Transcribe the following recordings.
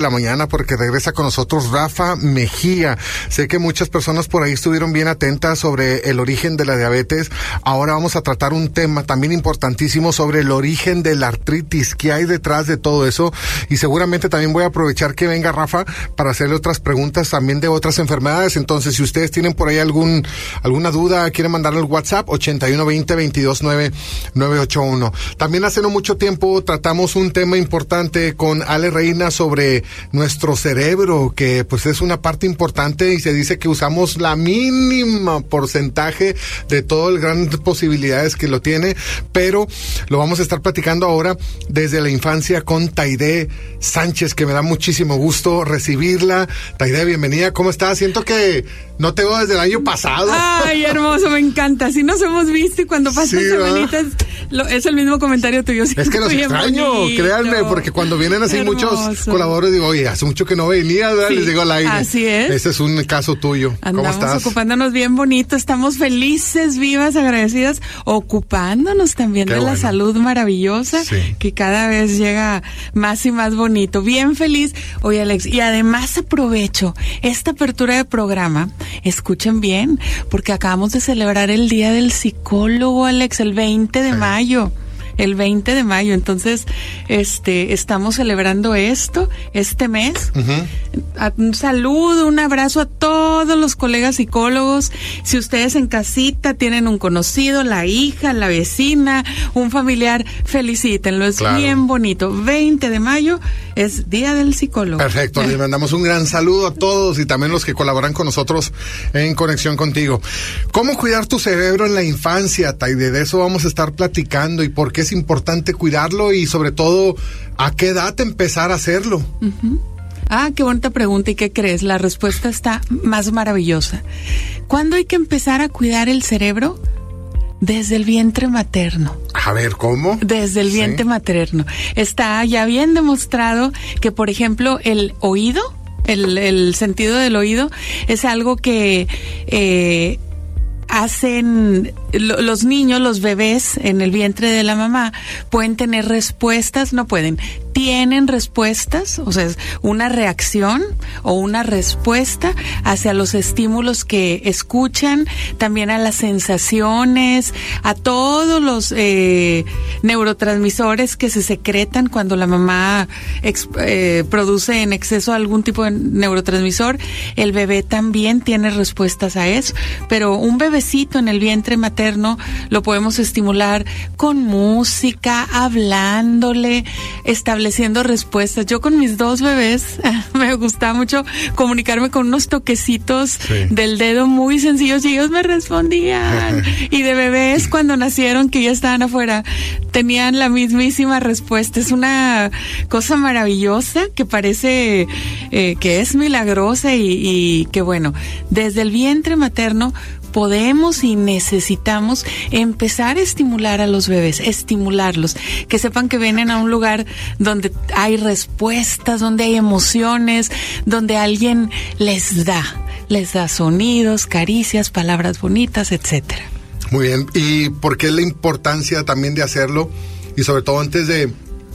la mañana, porque regresa con nosotros Rafa Mejía. Sé que muchas personas por ahí estuvieron bien atentas sobre el origen de la diabetes. Ahora vamos a tratar un tema también importantísimo sobre el origen de la artritis, qué hay detrás de todo eso, y seguramente también voy a aprovechar que venga Rafa para hacerle otras preguntas también de otras enfermedades. Entonces, si ustedes tienen por ahí alguna duda, quieren mandarle el WhatsApp 8120-22981. También hace no mucho tiempo tratamos un tema importante con Ale Reina sobre nuestro cerebro, que pues es una parte importante y se dice que usamos la mínima porcentaje de todas las grandes posibilidades que lo tiene, pero lo vamos a estar platicando ahora desde la infancia con Taide Sánchez, que me da muchísimo gusto recibirla. Taide, bienvenida, ¿cómo estás? Siento que no te veo desde el año pasado. Ay, hermoso, me encanta. Así nos hemos visto y cuando pasan semanitas es el mismo comentario tuyo. Es que los extraño, bonito. Créanme, porque cuando vienen así hermoso. Muchos colaboradores, digo, oye, hace mucho que no venía, ¿verdad? Sí, les digo al aire. Así es. Ese es un caso tuyo. Andamos ¿Cómo estás? Ocupándonos bien bonito, estamos felices, vivas, agradecidas, ocupándonos también de la salud maravillosa, que cada vez llega más y más bonito. Bien feliz. Oye, Alex, y además aprovecho esta apertura de programa, escuchen bien, porque acabamos de celebrar el Día del Psicólogo, Alex, el 20 de mayo. El 20 de mayo, entonces estamos celebrando este mes. Un saludo, un abrazo a todos los colegas psicólogos. Si ustedes en casita tienen un conocido, la hija, la vecina, un familiar, felicítenlo, es bien bonito. 20 de mayo es Día del Psicólogo. Perfecto, les mandamos un gran saludo a todos y también los que colaboran con nosotros en Conexión Contigo. ¿Cómo cuidar tu cerebro en la infancia, Taide? De eso vamos a estar platicando y por qué es importante cuidarlo y sobre todo ¿a qué edad empezar a hacerlo? Qué bonita pregunta. ¿Y qué crees? La respuesta está más maravillosa. ¿Cuándo hay que empezar a cuidar el cerebro? Desde el vientre materno. A ver, ¿cómo? Desde el vientre materno. Está ya bien demostrado que, por ejemplo, el oído, el sentido del oído es algo que hacen los niños, los bebés en el vientre de la mamá, pueden tener respuestas, tienen respuestas, o sea, es una reacción o una respuesta hacia los estímulos que escuchan, también a las sensaciones, a todos los neurotransmisores que se secretan cuando la mamá produce en exceso algún tipo de neurotransmisor. El bebé también tiene respuestas a eso, pero un bebecito en el vientre materno lo podemos estimular con música, hablándole, estableciendo respuestas. Yo con mis dos bebés me gustaba mucho comunicarme con unos toquecitos del dedo muy sencillos y ellos me respondían. Y de bebés cuando nacieron, que ya estaban afuera, tenían la mismísima respuesta. Es una cosa maravillosa que parece que es milagrosa y que bueno, desde el vientre materno podemos y necesitamos empezar a estimular a los bebés, estimularlos, que sepan que vienen a un lugar donde hay respuestas, donde hay emociones, donde alguien les da sonidos, caricias, palabras bonitas, etcétera. Muy bien, ¿y por qué la importancia también de hacerlo? Y sobre todo antes de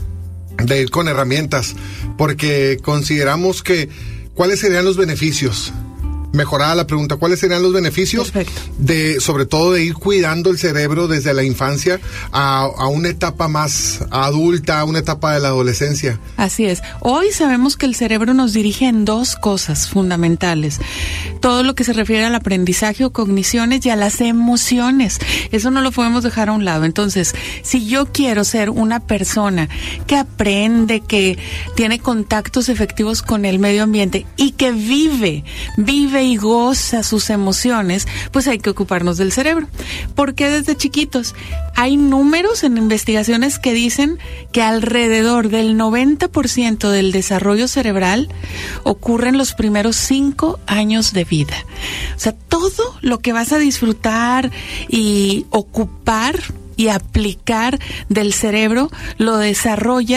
ir con herramientas, porque consideramos que ¿cuáles serían los beneficios? Mejorada la pregunta, ¿cuáles serían los beneficios sobre todo de ir cuidando el cerebro desde la infancia a una etapa más adulta, a una etapa de la adolescencia? Así es. Hoy sabemos que el cerebro nos dirige en dos cosas fundamentales. Todo lo que se refiere al aprendizaje o cogniciones y a las emociones. Eso no lo podemos dejar a un lado. Entonces, si yo quiero ser una persona que aprende, que tiene contactos efectivos con el medio ambiente y que vive y goza sus emociones, pues hay que ocuparnos del cerebro. Porque desde chiquitos hay números en investigaciones que dicen que alrededor del 90% del desarrollo cerebral ocurre en los primeros 5 años de vida. O sea, todo lo que vas a disfrutar y ocupar y aplicar del cerebro lo desarrollas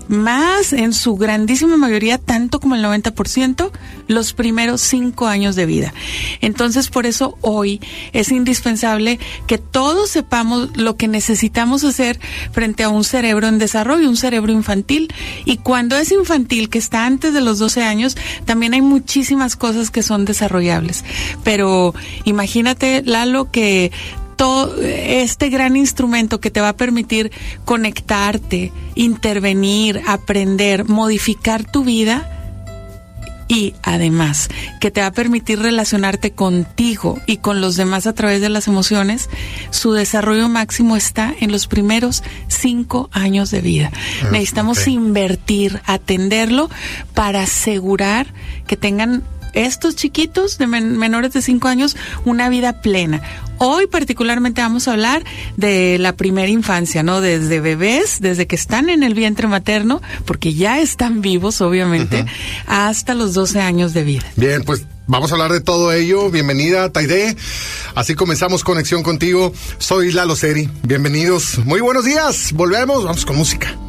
más en su grandísima mayoría, tanto como el 90%, los primeros 5 años de vida. Entonces, por eso hoy es indispensable que todos sepamos lo que necesitamos hacer frente a un cerebro en desarrollo, un cerebro infantil. Y cuando es infantil, que está antes de los 12 años, también hay muchísimas cosas que son desarrollables. Pero imagínate, Lalo, que todo este gran instrumento que te va a permitir conectarte, intervenir, aprender, modificar tu vida, y además que te va a permitir relacionarte contigo y con los demás a través de las emociones, su desarrollo máximo está en los primeros 5 años de vida. Necesitamos invertir, atenderlo para asegurar que tengan estos chiquitos de menores de 5 años una vida plena. Hoy particularmente vamos a hablar de la primera infancia, ¿no? Desde bebés, desde que están en el vientre materno, porque ya están vivos, obviamente, hasta los 12 años de vida. Bien, pues vamos a hablar de todo ello. Bienvenida, Taide. Así comenzamos Conexión contigo. Soy Lalo Seri. Bienvenidos. Muy buenos días. Volvemos. Vamos con música.